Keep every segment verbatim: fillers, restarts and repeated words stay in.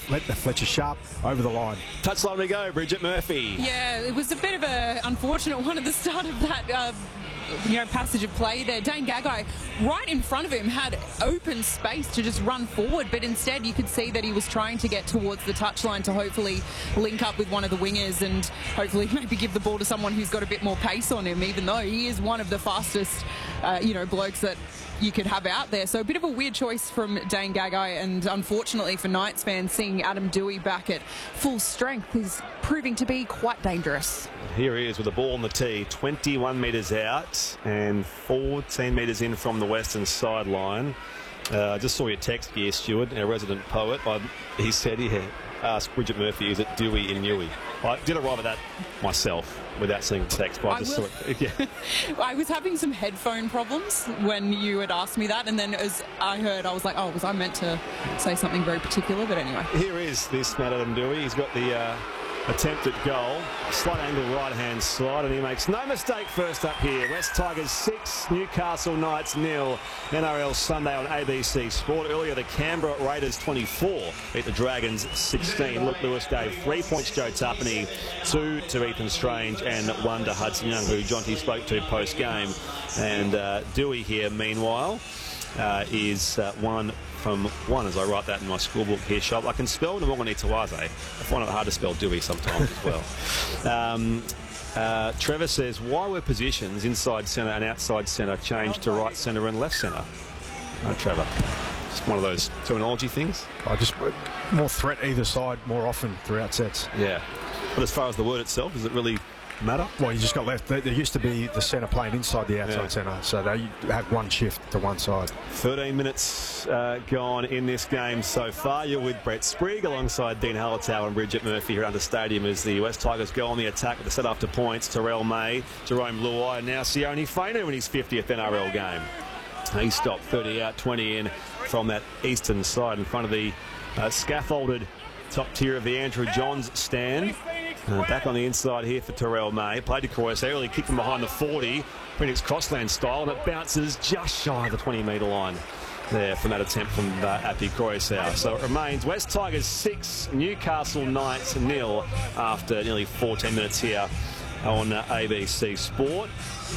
let the Fletcher Sharp over the line. Touchline we go, Bridget Murphy. Yeah, it was a bit of an unfortunate one at the start of that uh, you know, passage of play there. Dane Gagai, right in front of him, had open space to just run forward, but instead you could see that he was trying to get towards the touchline to hopefully link up with one of the wingers and hopefully maybe give the ball to someone who's got a bit more pace on him, even though he is one of the fastest, uh, you know, blokes that you could have out there. So a bit of a weird choice from Dane Gagai, and unfortunately for Knights fans, seeing Adam Doueihi back at full strength is proving to be quite dangerous. Here he is with the ball on the tee, twenty-one metres out and fourteen metres in from the western sideline. I uh, just saw your text here, Stuart, our resident poet. I, he said he had asked Bridget Murphy, is it Doueihi in Newey? I did arrive at that myself without seeing the text, but I, I just will, saw it. Yeah. I was having some headphone problems when you had asked me that, and then as I heard, I was like, oh, was I meant to say something very particular? But anyway. Here is this Matt Adam Doueihi. He's got the uh, attempt at goal. Slight angle right-hand slide, and he makes no mistake first up here. West Tigers six, Newcastle Knights nil. N R L Sunday on A B C Sport. Earlier, the Canberra Raiders twenty-four beat the Dragons sixteen. Luke Lewis gave three points to Joe Tapani, two to Ethan Strange, and one to Hudson Young, who Jonty spoke to post-game. And uh, Doueihi here, meanwhile, uh, is uh, one from one, as I write that in my school book here, shop. I can spell Namongani Tawaze. I find it hard to spell Doueihi sometimes as well. Um, uh, Trevor says, why were positions inside centre and outside centre changed to right centre and left centre? No, Trevor. Just one of those terminology things. I just more threat either side more often throughout sets. Yeah. But as far as the word itself, does it really matter? Well, you just got left. There used to be the centre playing inside the outside yeah. centre, so they have one shift to one side. thirteen minutes uh, gone in this game so far. You're with Brett Sprigg alongside Dean Hallertau and Bridget Murphy here under Stadium as the West Tigers go on the attack with the set after points. Terrell May, Jerome Luai, and now Sione Fainu in his fiftieth N R L game. He stopped thirty out, twenty in from that eastern side in front of the uh, scaffolded top tier of the Andrew Johns stand. Uh, back on the inside here for Terrell May. Played to Croyce, early kick from behind the forty. Phoenix Crossland style, and it bounces just shy of the twenty metre line there from that attempt from uh, Appy Croyce. So it remains West Tigers six, Newcastle Knights nil after nearly fourteen minutes here on uh, A B C Sport.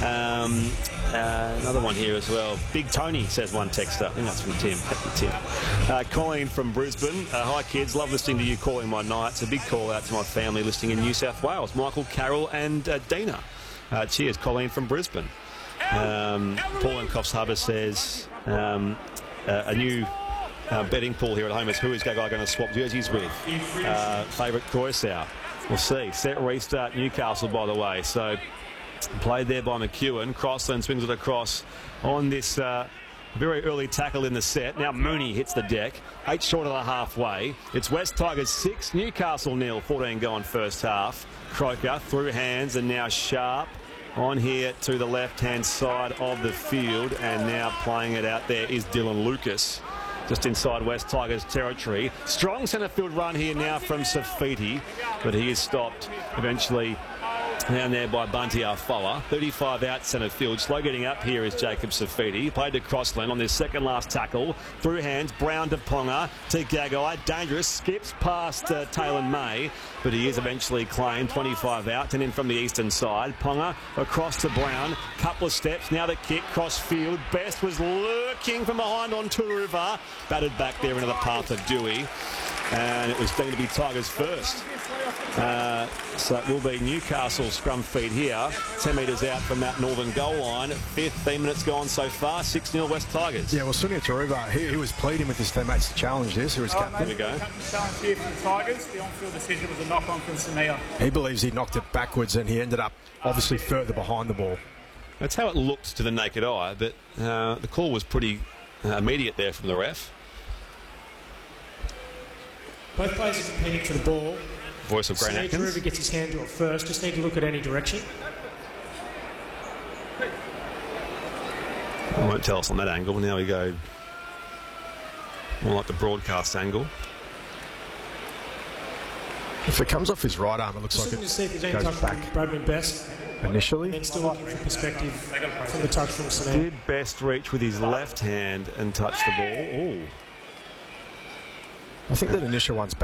Um, uh, another one here as well. Big Tony, says one texter. I think that's from Tim. Happy Tim. Uh, Colleen from Brisbane. Uh, Hi kids, love listening to you calling my Knights. A big call out to my family listening in New South Wales. Michael, Carol and uh, Dina. Uh, cheers, Colleen from Brisbane. Um, Paul in Coffs Harbour says um, uh, a new uh, betting pool here at home is who is Gagai going to swap jerseys with? Uh, favourite Croyce. We'll see. Set restart Newcastle, by the way. So played there by McEwen. Crossland swings it across on this uh, very early tackle in the set. Now Mooney hits the deck. Eight short of the halfway. It's West Tigers six, Newcastle nil. fourteen gone first half. Croker through hands, and now Sharp on here to the left-hand side of the field. And now playing it out there is Dylan Lucas, just inside West Tigers territory. Strong centre field run here now from Safiti, but he is stopped eventually down there by Bunty Afoa. thirty-five out centre field. Slow getting up here is Jacob Safiti. Played to Crossland on this second last tackle. Through hands, Brown to Ponga to Gagai. Dangerous. Skips past uh, Taylor May, but he is eventually claimed. twenty-five out and in from the eastern side. Ponga across to Brown. Couple of steps. Now the kick. Cross field. Best was lurking from behind on Turuva. Batted back there into the path of Doueihi. And it was going to be Tigers first. Uh, so it will be Newcastle scrum feed here. ten metres out from that northern goal line. fifteen minutes gone so far. six nil West Tigers. Yeah, well, Sunia Taruva, he, he was pleading with his teammates to challenge this. He was oh, captain. There we go. Challenge here for the Tigers. The on-field decision was a knock-on from Samia. He believes he knocked it backwards and he ended up obviously further behind the ball. That's how it looked to the naked eye, but uh, the call was pretty uh, immediate there from the ref. Both players are competing for the ball. Voice of Grant Samia Atkins. Taruva gets his hand to it first. Just need to look at any direction. It won't tell us on that angle. Now we go more like the broadcast angle. If it comes off his right arm, it looks Just like looking to see if there's it any goes touch back from Bradman Best. initially. And still looking for perspective from the touch from Samia. Did Best reach with his left hand and touch the ball? Ooh. I think that initial one's